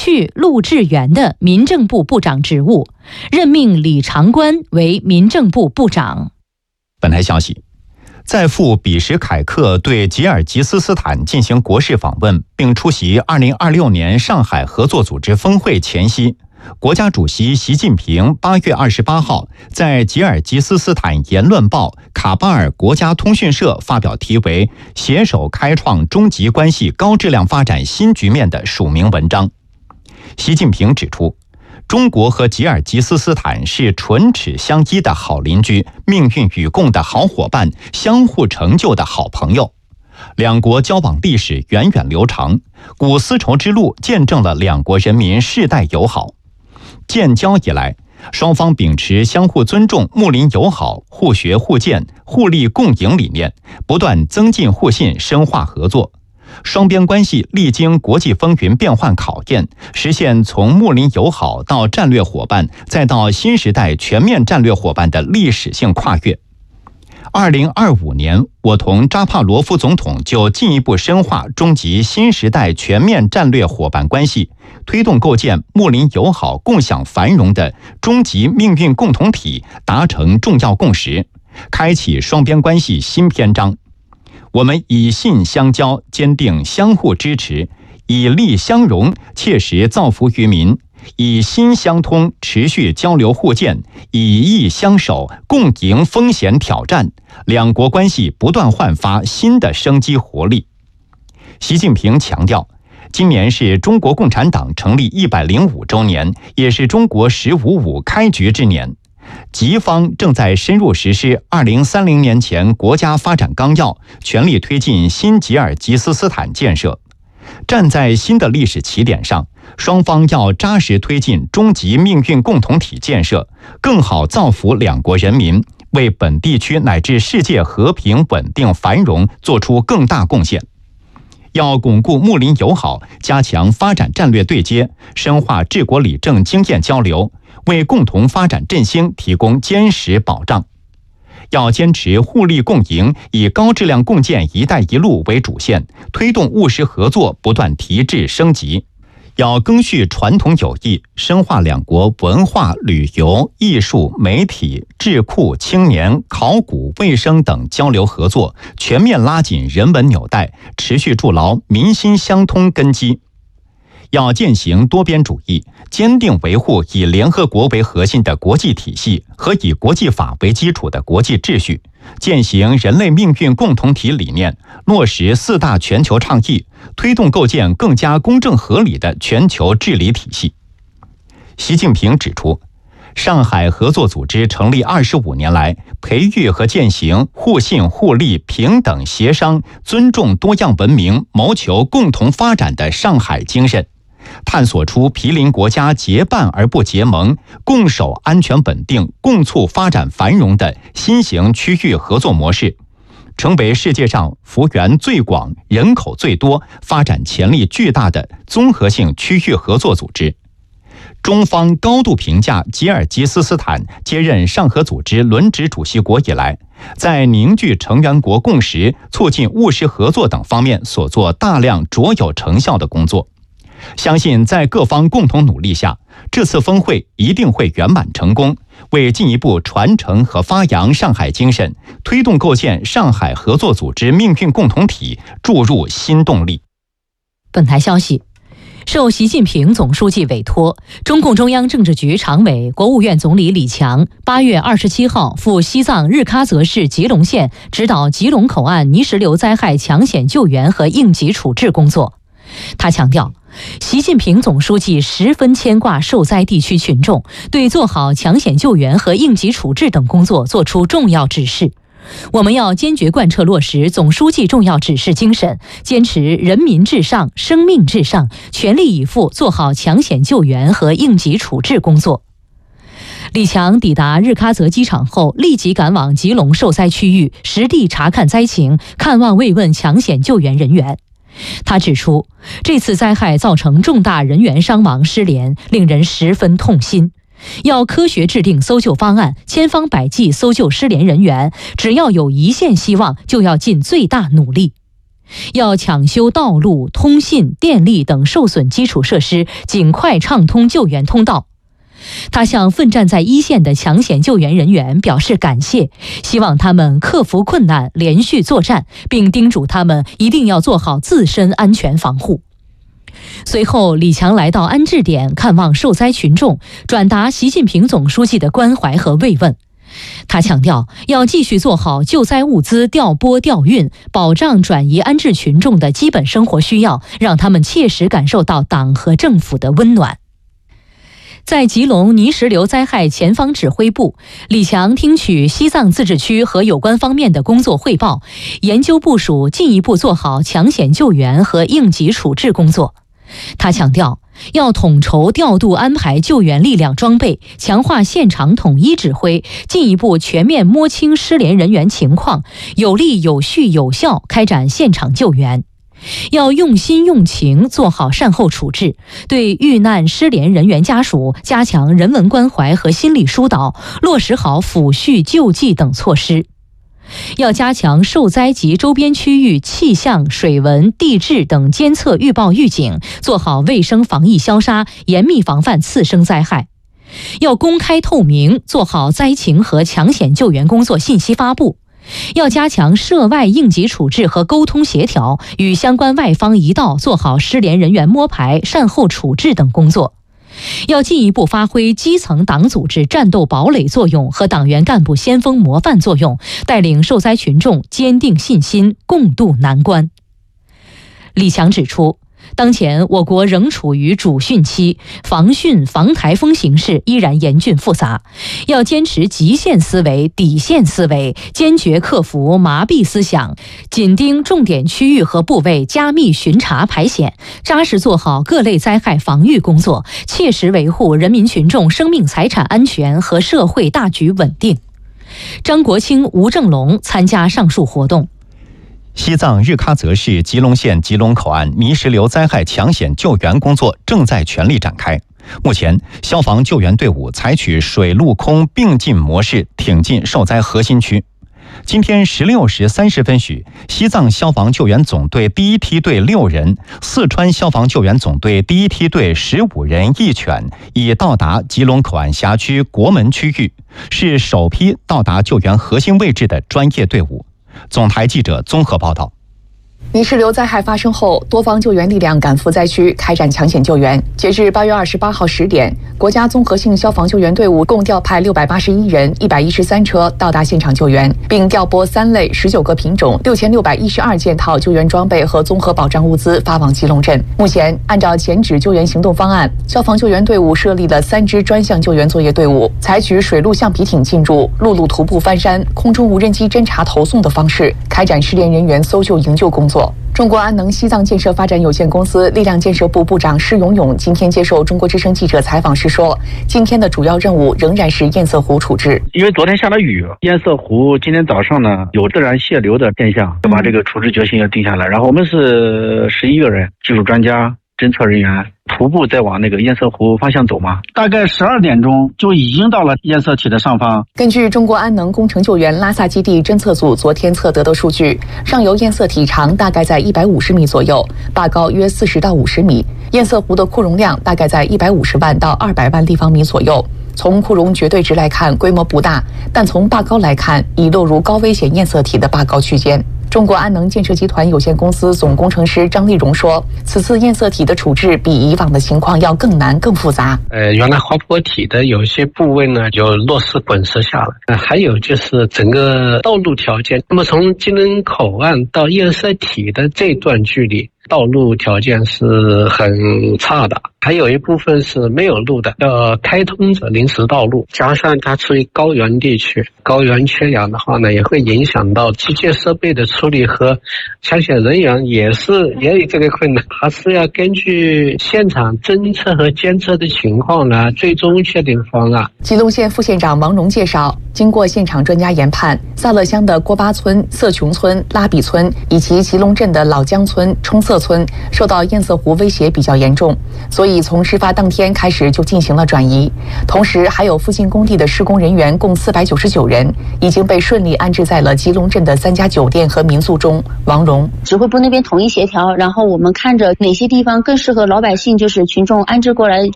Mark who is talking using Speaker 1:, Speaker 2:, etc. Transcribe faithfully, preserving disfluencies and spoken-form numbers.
Speaker 1: 去陆志源的民政部部长职务，任命李长官为民政部部长。
Speaker 2: 本台消息，在赴比什凯克对吉尔吉斯斯坦进行国事访问，并出席二零二六年上海合作组织峰会前夕，国家主席习近平八月二十八号在吉尔吉斯斯坦言论报卡巴尔国家通讯社发表题为《携手开创中吉关系高质量发展新局面》的署名文章。习近平指出，中国和吉尔吉斯斯坦是唇齿相依的好邻居，命运与共的好伙伴，相互成就的好朋友。两国交往历史源远流长，古丝绸之路见证了两国人民世代友好。建交以来，双方秉持相互尊重、睦邻友好、互学互鉴、互利共赢理念，不断增进互信、深化合作。双边关系历经国际风云变幻考验，实现从睦邻友好到战略伙伴，再到新时代全面战略伙伴的历史性跨越。二零二五年，我同扎帕罗夫总统就进一步深化中吉新时代全面战略伙伴关系，推动构建睦邻友好、共享繁荣的中吉命运共同体达成重要共识，开启双边关系新篇章。我们以信相交，坚定相互支持；以利相融，切实造福于民；以心相通，持续交流互鉴；以义相守，共迎风险挑战。两国关系不断焕发新的生机活力。习近平强调，今年是中国共产党成立一百零五周年，也是中国“十五五”开局之年。吉方正在深入实施二零三零年前国家发展纲要，全力推进新吉尔吉斯斯坦建设。站在新的历史起点上，双方要扎实推进中吉命运共同体建设，更好造福两国人民，为本地区乃至世界和平稳定繁荣做出更大贡献。要巩固睦邻友好，加强发展战略对接，深化治国理政经验交流，为共同发展振兴提供坚实保障。要坚持互利共赢，以高质量共建“一带一路”为主线，推动务实合作不断提质升级。要赓续传统友谊，深化两国文化、旅游、艺术、媒体、智库、青年、考古、卫生等交流合作，全面拉紧人文纽带，持续筑牢民心相通根基。要践行多边主义，坚定维护以联合国为核心的国际体系和以国际法为基础的国际秩序，践行人类命运共同体理念，落实四大全球倡议，推动构建更加公正合理的全球治理体系。习近平指出，上海合作组织成立二十五年来，培育和践行互信互利、平等协商、尊重多样文明、谋求共同发展的上海精神，探索出毗邻国家结伴而不结盟、共守安全稳定、共促发展繁荣的新型区域合作模式，成为世界上幅员最广、人口最多、发展潜力巨大的综合性区域合作组织。中方高度评价吉尔吉斯斯坦接任上合组织轮值主席国以来，在凝聚成员国共识、促进务实合作等方面所做大量卓有成效的工作。相信在各方共同努力下，这次峰会一定会圆满成功，为进一步传承和发扬上海精神，推动构建上海合作组织命运共同体注入新动力。
Speaker 1: 本台消息，受习近平总书记委托，中共中央政治局常委、国务院总理李强八月二十七号赴西藏日喀则市吉隆县指导吉隆口岸泥石流灾害抢险救援和应急处置工作。他强调，习近平总书记十分牵挂受灾地区群众，对做好抢险救援和应急处置等工作作出重要指示。我们要坚决贯彻落实总书记重要指示精神，坚持人民至上、生命至上，全力以赴做好抢险救援和应急处置工作。李强抵达日喀则机场后，立即赶往吉隆受灾区域，实地查看灾情，看望慰问抢险救援人员。他指出，这次灾害造成重大人员伤亡失联，令人十分痛心。要科学制定搜救方案，千方百计搜救失联人员，只要有一线希望，就要尽最大努力。 要抢修道路、通信、电力等受损基础设施，尽快畅通救援通道。他向奋战在一线的抢险救援人员表示感谢，希望他们克服困难，连续作战，并叮嘱他们一定要做好自身安全防护。随后，李强来到安置点看望受灾群众，转达习近平总书记的关怀和慰问。他强调，要继续做好救灾物资调拨调运，保障转移安置群众的基本生活需要，让他们切实感受到党和政府的温暖。在吉隆泥石流灾害前方指挥部，李强听取西藏自治区和有关方面的工作汇报，研究部署进一步做好抢险救援和应急处置工作。他强调，要统筹调度安排救援力量装备，强化现场统一指挥，进一步全面摸清失联人员情况，有力有序有效开展现场救援。要用心用情做好善后处置，对遇难失联人员家属加强人文关怀和心理疏导，落实好抚恤救济等措施。要加强受灾及周边区域气象、水文、地质等监测预报预警，做好卫生防疫消杀，严密防范次生灾害。要公开透明，做好灾情和抢险救援工作信息发布。要加强涉外应急处置和沟通协调，与相关外方一道做好失联人员摸排、善后处置等工作。要进一步发挥基层党组织战斗堡垒作用和党员干部先锋模范作用，带领受灾群众坚定信心，共度难关。李强指出，当前我国仍处于主汛期，防汛防台风形势依然严峻复杂，要坚持极限思维、底线思维，坚决克服麻痹思想，紧盯重点区域和部位加密巡查排险，扎实做好各类灾害防御工作，切实维护人民群众生命财产安全和社会大局稳定。张国清、吴正龙参加上述活动。
Speaker 2: 西藏日喀则市吉隆县吉隆口岸泥石流灾害抢险救援工作正在全力展开。目前，消防救援队伍采取水陆空并进模式挺进受灾核心区。今天十六时三十分许，西藏消防救援总队第一梯队六人，四川消防救援总队第一梯队十五人一犬已到达吉隆口岸辖区国门区域，是首批到达救援核心位置的专业队伍。总台记者综合报道。
Speaker 3: 泥石流灾害发生后，多方救援力量赶赴灾区开展抢险救援。截至八月二十八号十点，国家综合性消防救援队伍共调派六百八十一人、一百一十三车到达现场救援，并调拨三类、十九个品种、六千六百一十二件套救援装备和综合保障物资发往吉隆镇。目前，按照前指救援行动方案，消防救援队伍设立了三支专项救援作业队伍，采取水陆橡皮艇进入、陆路徒步翻山、空中无人机侦察投送的方式，开展失联人员搜救营救工作。中国安能西藏建设发展有限公司力量建设部部长施永永今天接受中国之声记者采访时说，今天的主要任务仍然是堰塞湖处置。
Speaker 4: 因为昨天下了雨，堰塞湖今天早上呢有自然泄流的现象，就把这个处置决心要定下来。然后我们是十一个人，技术专家、侦测人员，徒步再往那个堰塞湖方向走嘛，大概十二点钟就已经到了堰塞体的上方。
Speaker 3: 根据中国安能工程救援拉萨基地侦测组昨天测得的数据，上游堰塞体长大概在一百五十米左右，坝高约四十到五十米，堰塞湖的库容量大概在一百五十万到二百万立方米左右。从库容绝对值来看，规模不大，但从坝高来看，已落入高危险堰塞体的坝高区间。中国安能建设集团有限公司总工程师张立荣说，此次堰塞体的处置比以往的情况要更难更复杂。
Speaker 5: 呃，原来滑坡体的有些部位呢有落石滚石下来，呃，还有就是整个道路条件。那么从吉隆口岸到堰塞体的这段距离，道路条件是很差的，还有一部分是没有路的，要开通的临时道路，加上它处于高原地区，高原缺氧的话呢，也会影响到机械设备的处理和抢险人员也是也有这个困难，还是要根据现场侦测和监测的情况呢，最终确定方案。
Speaker 3: 吉隆县副县长王荣介绍，经过现场专家研判，萨勒乡的郭巴村、色琼村、拉比村以及吉隆镇的老江村、冲色村受到堰塞湖威胁比较严重，所以以从事发当天开始就进行了转移。同时，还有附近工地的施工人员共四百九十九人已经被顺利安置在了吉隆镇的三家酒店和民宿中。王荣，
Speaker 6: 指挥部那边统一协调，然后我们看着哪些地方更适合老百姓，就是群众安置过来